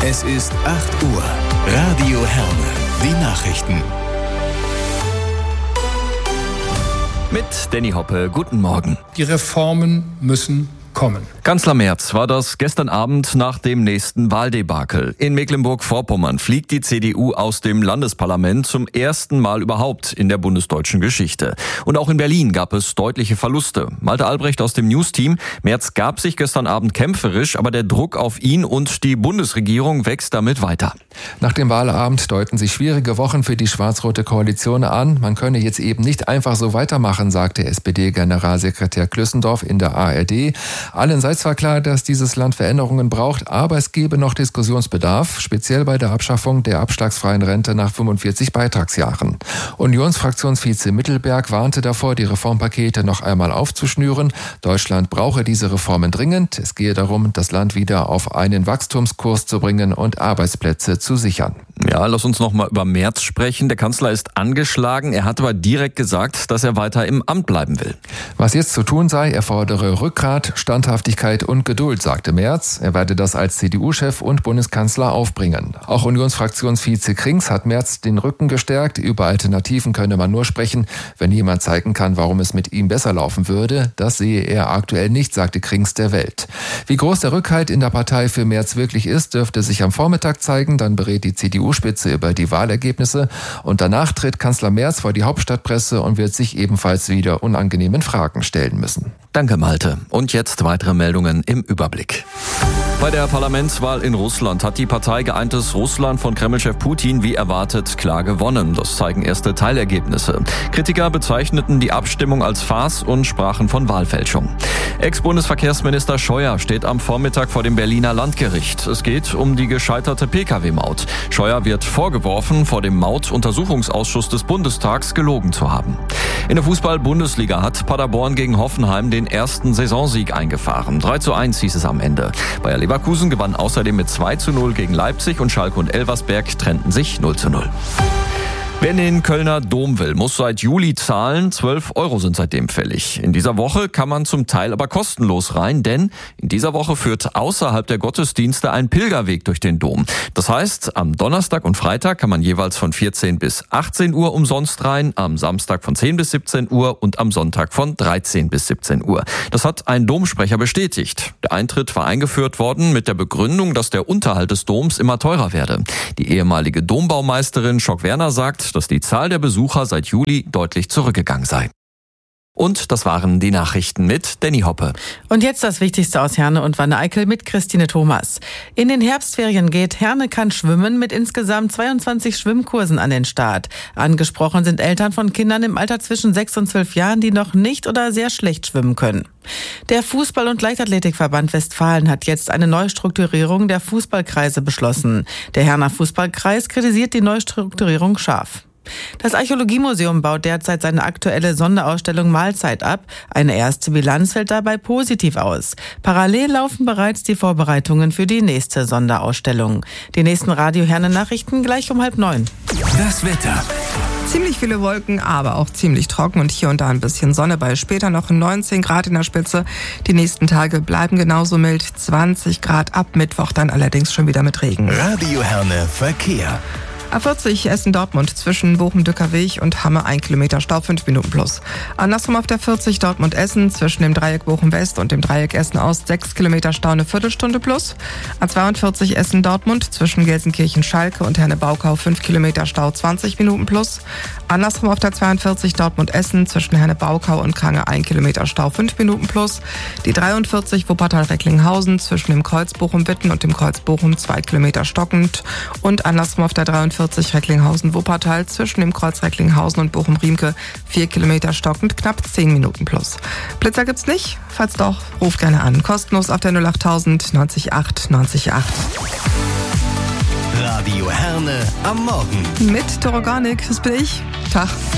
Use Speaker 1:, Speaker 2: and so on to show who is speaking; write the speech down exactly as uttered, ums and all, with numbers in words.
Speaker 1: Es ist acht Uhr. Radio Herne. Die Nachrichten.
Speaker 2: Mit Danny Hoppe. Guten Morgen.
Speaker 3: Die Reformen müssen kommen.
Speaker 2: Kanzler Merz war das gestern Abend nach dem nächsten Wahldebakel. In Mecklenburg-Vorpommern fliegt die C D U aus dem Landesparlament zum ersten Mal überhaupt in der bundesdeutschen Geschichte. Und auch in Berlin gab es deutliche Verluste. Malte Albrecht aus dem News-Team. Merz gab sich gestern Abend kämpferisch, aber der Druck auf ihn und die Bundesregierung wächst damit weiter.
Speaker 4: Nach dem Wahlabend deuten sich schwierige Wochen für die schwarz-rote Koalition an. Man könne jetzt eben nicht einfach so weitermachen, sagte S P D-Generalsekretär Klüssendorf in der A R D. Allen sei zwar klar, dass dieses Land Veränderungen braucht, aber es gebe noch Diskussionsbedarf, speziell bei der Abschaffung der abschlagsfreien Rente nach fünfundvierzig Beitragsjahren. Unionsfraktionsvize Mittelberg warnte davor, die Reformpakete noch einmal aufzuschnüren. Deutschland brauche diese Reformen dringend. Es gehe darum, das Land wieder auf einen Wachstumskurs zu bringen und Arbeitsplätze zu sichern.
Speaker 2: Ja, lass uns noch mal über Merz sprechen. Der Kanzler ist angeschlagen. Er hat aber direkt gesagt, dass er weiter im Amt bleiben will.
Speaker 4: Was jetzt zu tun sei, er fordere Rückgrat, Standhaftigkeit und Geduld, sagte Merz. Er werde das als C D U-Chef und Bundeskanzler aufbringen. Auch Unionsfraktionsvize Krings hat Merz den Rücken gestärkt. Über Alternativen könne man nur sprechen, wenn jemand zeigen kann, warum es mit ihm besser laufen würde. Das sehe er aktuell nicht, sagte Krings der Welt. Wie groß der Rückhalt in der Partei für Merz wirklich ist, dürfte sich am Vormittag zeigen. Dann berät die C D U-Spitze über die Wahlergebnisse. Und danach tritt Kanzler Merz vor die Hauptstadtpresse und wird sich ebenfalls wieder unangenehmen Fragen stellen müssen.
Speaker 2: Danke, Malte. Und jetzt weitere Meldungen im Überblick. Bei der Parlamentswahl in Russland hat die Partei Geeintes Russland von Kremlchef Putin wie erwartet klar gewonnen. Das zeigen erste Teilergebnisse. Kritiker bezeichneten die Abstimmung als Farce und sprachen von Wahlfälschung. Ex-Bundesverkehrsminister Scheuer steht am Vormittag vor dem Berliner Landgericht. Es geht um die gescheiterte Pkw-Maut. Scheuer wird vorgeworfen, vor dem Mautuntersuchungsausschuss des Bundestags gelogen zu haben. In der Fußball-Bundesliga hat Paderborn gegen Hoffenheim den ersten Saisonsieg eingefahren. drei zu eins hieß es am Ende. Bayer Leverkusen gewann außerdem mit zwei zu null gegen Leipzig und Schalke und Elversberg trennten sich null zu null. Wer in den Kölner Dom will, muss seit Juli zahlen. zwölf Euro sind seitdem fällig. In dieser Woche kann man zum Teil aber kostenlos rein, denn in dieser Woche führt außerhalb der Gottesdienste ein Pilgerweg durch den Dom. Das heißt, am Donnerstag und Freitag kann man jeweils von vierzehn bis achtzehn Uhr umsonst rein, am Samstag von zehn bis siebzehn Uhr und am Sonntag von dreizehn bis siebzehn Uhr. Das hat ein Domsprecher bestätigt. Der Eintritt war eingeführt worden mit der Begründung, dass der Unterhalt des Doms immer teurer werde. Die ehemalige Dombaumeisterin Schock-Werner sagt, dass die Zahl der Besucher seit Juli deutlich zurückgegangen sei. Und das waren die Nachrichten mit Danny Hoppe.
Speaker 5: Und jetzt das Wichtigste aus Herne und Wanne-Eickel mit Christine Thomas. In den Herbstferien geht Herne kann schwimmen mit insgesamt zweiundzwanzig Schwimmkursen an den Start. Angesprochen sind Eltern von Kindern im Alter zwischen sechs und zwölf Jahren, die noch nicht oder sehr schlecht schwimmen können. Der Fußball- und Leichtathletikverband Westfalen hat jetzt eine Neustrukturierung der Fußballkreise beschlossen. Der Herner Fußballkreis kritisiert die Neustrukturierung scharf. Das Archäologiemuseum baut derzeit seine aktuelle Sonderausstellung Mahlzeit ab. Eine erste Bilanz fällt dabei positiv aus. Parallel laufen bereits die Vorbereitungen für die nächste Sonderausstellung. Die nächsten Radio-Herne-Nachrichten gleich um halb neun.
Speaker 1: Das Wetter.
Speaker 6: Ziemlich viele Wolken, aber auch ziemlich trocken und hier und da ein bisschen Sonne. Bei später noch neunzehn Grad in der Spitze. Die nächsten Tage bleiben genauso mild. zwanzig Grad ab Mittwoch, dann allerdings schon wieder mit Regen.
Speaker 1: Radio Herne Verkehr.
Speaker 6: A vierzig Essen-Dortmund zwischen Bochum-Dückerweg und Hamme ein Kilometer Stau, fünf Minuten plus. Andersrum auf der vierzig Dortmund-Essen zwischen dem Dreieck Bochum-West und dem Dreieck Essen-Ost sechs Kilometer Stau, eine Viertelstunde plus. A zweiundvierzig Essen-Dortmund zwischen Gelsenkirchen-Schalke und Herne-Baukau fünf Kilometer Stau, zwanzig Minuten plus. Andersrum auf der zweiundvierzig Dortmund-Essen zwischen Herne-Baukau und Krange ein Kilometer Stau, fünf Minuten plus. Die dreiundvierzig Wuppertal-Recklinghausen zwischen dem Kreuz Bochum-Witten und dem Kreuz Bochum zwei Kilometer stockend. Und andersrum auf der dreiundvierzig Recklinghausen-Wuppertal zwischen dem Kreuz Recklinghausen und Bochum-Riemke vier Kilometer stockend, knapp zehn Minuten plus. Blitzer gibt's nicht? Falls doch, ruft gerne an. Kostenlos auf der null achttausend neunzig acht neunzig acht.
Speaker 1: Radio Herne am Morgen.
Speaker 6: Mit Toroganik, das bin ich. Tag.